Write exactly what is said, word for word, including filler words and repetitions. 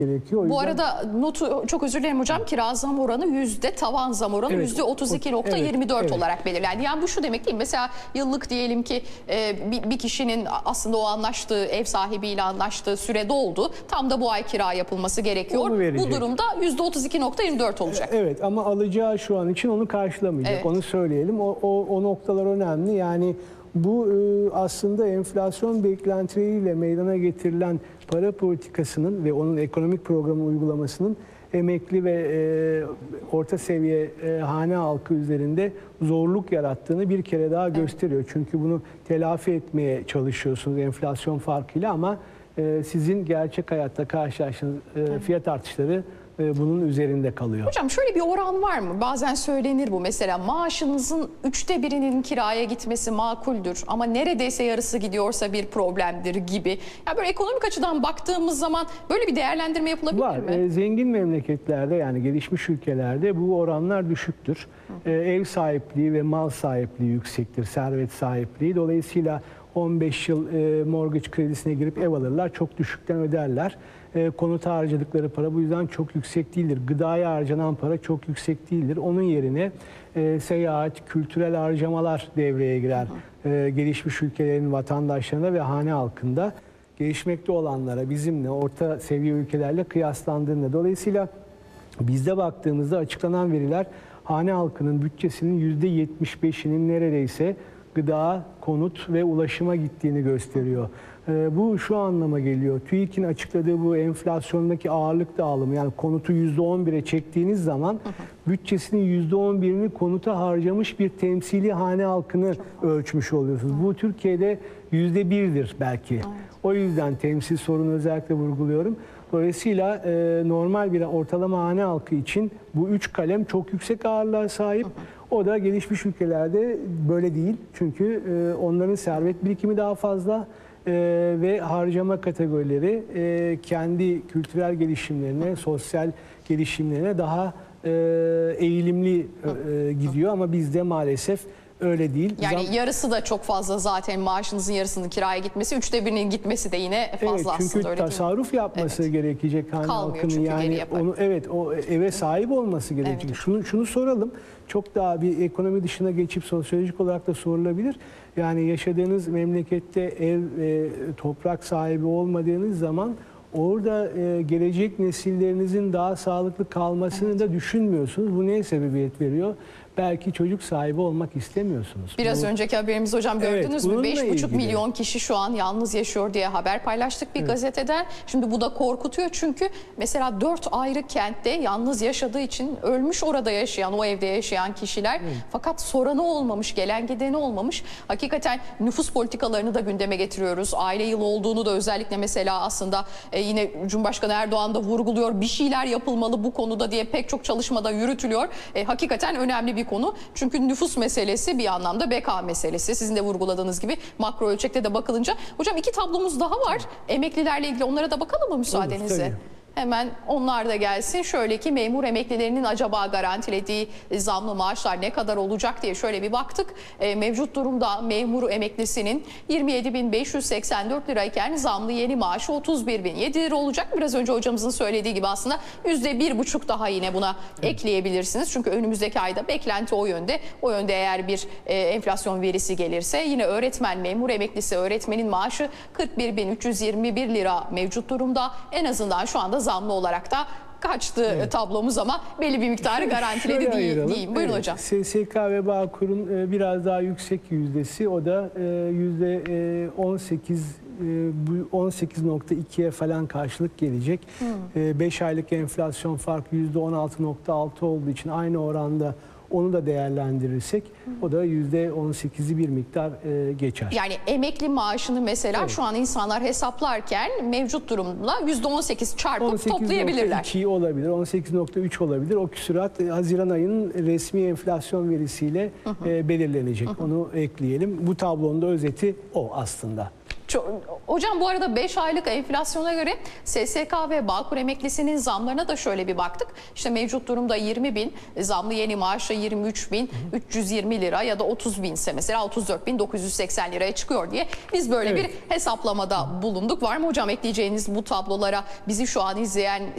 gerekiyor. O Bu yüzden... arada notu çok özür dilerim hocam, kira zam oranı yüzde tavan zam oranı Evet, yüzde otuz iki nokta yirmi dört evet, evet. olarak belirlendi. Yani bu şu demek değil mi? Mesela yıllık diyelim ki e, bir, bir kişinin aslında o anlaştığı ev sahibiyle anlaştığı süre doldu. Tam da bu ay kira yapılması gerekiyor. Bu durumda yüzde otuz iki nokta yirmi dört olacak. Evet, ama alacağı şu an için onu karşılamayacak. Evet. Onu söyleyelim. O, o, o noktalar önemli. Yani bu aslında enflasyon beklentileriyle meydana getirilen para politikasının ve onun ekonomik programı uygulamasının emekli ve e, orta seviye e, hane halkı üzerinde zorluk yarattığını bir kere daha gösteriyor. Çünkü bunu telafi etmeye çalışıyorsunuz enflasyon farkıyla, ama e, sizin gerçek hayatta karşılaştığınız e, fiyat artışları e, bunun üzerinde kalıyor. Hocam şöyle bir oran var mı? Bazen söylenir bu. Mesela maaşınızın üçte birinin kiraya gitmesi makuldür ama neredeyse yarısı gidiyorsa bir problemdir gibi. Yani böyle ekonomik açıdan baktığımız zaman böyle bir değerlendirme yapılabilir var. mi? E, zengin memleketlerde, yani gelişmiş ülkelerde bu oranlar düşüktür. E, ev sahipliği ve mal sahipliği yüksektir, servet sahipliği. Dolayısıyla on beş yıl e, mortgage kredisine girip ev alırlar, çok düşükten öderler. E, konuta harcadıkları para bu yüzden çok yüksek değildir. Gıdaya harcanan para çok yüksek değildir. Onun yerine e, seyahat, kültürel harcamalar devreye girer. E, gelişmiş ülkelerin vatandaşlarına ve hane halkında gelişmekte olanlara, bizimle, orta seviye ülkelerle kıyaslandığında. Dolayısıyla bizde baktığımızda açıklanan veriler hane halkının bütçesinin yüzde yetmiş beşinin neredeyse gıda, konut ve ulaşıma gittiğini gösteriyor. Ee, bu şu anlama geliyor. TÜİK'in açıkladığı bu enflasyondaki ağırlık dağılımı, yani konutu yüzde on bire çektiğiniz zaman bütçesinin yüzde on birini konuta harcamış bir temsili hane halkını ölçmüş oluyorsunuz. Bu Türkiye'de yüzde birdir belki. Evet. O yüzden temsil sorunu özellikle vurguluyorum. Dolayısıyla e, normal bir ortalama hane halkı için bu üç kalem çok yüksek ağırlığa sahip. O da gelişmiş ülkelerde böyle değil. Çünkü e, onların servet birikimi daha fazla e, ve harcama kategorileri e, kendi kültürel gelişimlerine, sosyal gelişimlerine daha e, eğilimli e, gidiyor. Ama bizde maalesef öyle değil. Yani Zam... yarısı da çok fazla, zaten maaşınızın yarısının kiraya gitmesi, üçte birinin gitmesi de yine fazla evet, çünkü aslında. Çünkü tasarruf yapması evet. gerekecek hane halkının, yani onu evet o eve sahip olması gerekecek. Evet. Şunu şunu soralım. Çok daha bir ekonomi dışına geçip sosyolojik olarak da sorulabilir. Yani yaşadığınız memlekette ev e, toprak sahibi olmadığınız zaman orada e, gelecek nesillerinizin daha sağlıklı kalmasını evet. da düşünmüyorsunuz. Bu neye sebebiyet veriyor? Belki çocuk sahibi olmak istemiyorsunuz. Biraz Bu, önceki haberimiz hocam gördünüz evet, mü? beş buçuk milyon kişi şu an yalnız yaşıyor diye haber paylaştık bir evet. gazeteden. Şimdi bu da korkutuyor, çünkü mesela dört ayrı kentte yalnız yaşadığı için ölmüş orada yaşayan, o evde yaşayan kişiler. Evet. Fakat soranı olmamış, gelen gideni olmamış. Hakikaten nüfus politikalarını da gündeme getiriyoruz. Aile yılı olduğunu da özellikle mesela aslında e, yine Cumhurbaşkanı Erdoğan da vurguluyor. Bir şeyler yapılmalı bu konuda diye pek çok çalışmada yürütülüyor. E, hakikaten önemli bir konu. Çünkü nüfus meselesi bir anlamda beka meselesi. Sizin de vurguladığınız gibi makro ölçekte de bakılınca. Hocam iki tablomuz daha var. Emeklilerle ilgili, onlara da bakalım mı müsaadenizle? Olur, hemen onlar da gelsin. Şöyle ki memur emeklilerinin acaba garantilediği zamlı maaşlar ne kadar olacak diye şöyle bir baktık. E, mevcut durumda memur emeklisinin yirmi yedi bin beş yüz seksen dört lirayken zamlı yeni maaşı otuz bir bin yedi lira olacak. Biraz önce hocamızın söylediği gibi aslında yüzde bir buçuk daha yine buna evet. ekleyebilirsiniz. Çünkü önümüzdeki ayda beklenti o yönde. O yönde eğer bir e, enflasyon verisi gelirse yine öğretmen, memur emeklisi öğretmenin maaşı kırk bir bin üç yüz yirmi bir lira mevcut durumda. En azından şu anda zamlı olarak da kaçtı evet. tablomuz, ama belli bir miktarı garantiledi diye, diyeyim. Buyurun evet. hocam. S S K ve Bağkur'un biraz daha yüksek yüzdesi, o da yüzde on sekiz on sekiz nokta ikiye falan karşılık gelecek. Hmm. beş aylık enflasyon farkı yüzde on altı nokta altı olduğu için aynı oranda onu da değerlendirirsek o da yüzde on sekizi bir miktar e, geçer. Yani emekli maaşını mesela evet. şu an insanlar hesaplarken mevcut durumda yüzde on sekiz çarpıp toplayabilirler. on sekiz nokta iki olabilir, on sekiz nokta üç olabilir. O küsurat e, Haziran ayının resmi enflasyon verisiyle hı hı. E, belirlenecek. Hı hı. Onu ekleyelim. Bu tablonun da özeti o aslında. Hocam bu arada beş aylık enflasyona göre S S K ve Bağkur emeklisinin zamlarına da şöyle bir baktık. İşte mevcut durumda yirmi bin, zamlı yeni maaşla yirmi üç bin üç yüz yirmi lira ya da otuz bin ise mesela otuz dört bin dokuz yüz seksen liraya çıkıyor diye biz böyle evet. bir hesaplamada bulunduk. Var mı hocam ekleyeceğiniz bu tablolara, bizi şu an izleyen